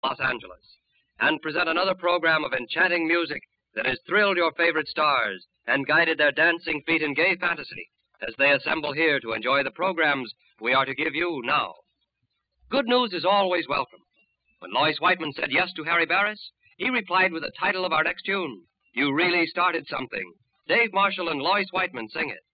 Los Angeles, and present another program of enchanting music that has thrilled your favorite stars and guided their dancing feet in gay fantasy as they assemble here to enjoy the programs we are to give you now. Good news is always welcome. When Lois Whiteman said yes to Harry Barris, he replied with the title of our next tune, You Really Started Something. Dave Marshall and Lois Whiteman sing it.